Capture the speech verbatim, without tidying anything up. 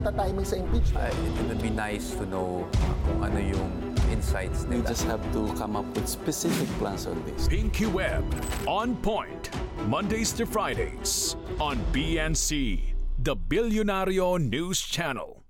tatiming sa impeachment. Uh, it would be nice to know uh, kung ano yung insights We nila. just have to come up with specific plans on this. Pinky Web, On Point, Mondays to Fridays on B N C, the Bilyonaryo News Channel.